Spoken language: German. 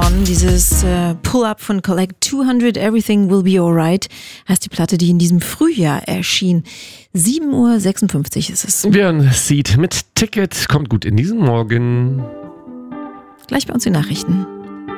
schon. Dieses Pull-Up von Collect 200, Everything Will Be Alright, heißt die Platte, die in diesem Frühjahr erschien. 7:56 Uhr ist es. Wir hören Seed mit Ticket. Kommt gut in diesen Morgen. Gleich bei uns die Nachrichten.